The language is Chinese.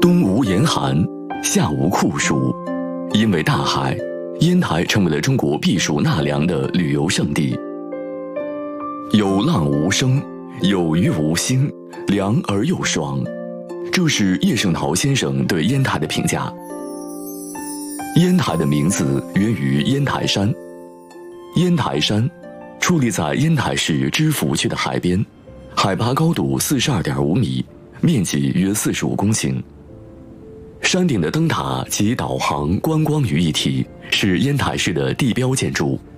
冬无严寒，夏无酷暑，因为大海，烟台成为了中国避暑纳凉的旅游胜地。有浪无声，有鱼无腥，凉而又爽，这是叶圣陶先生对烟台的评价。烟台的名字源于烟台山，烟台山矗立在烟台市知府区的海边，海拔高度42.5米，面积约45公顷。山顶的灯塔集导航、观光于一体，是烟台市的地标建筑。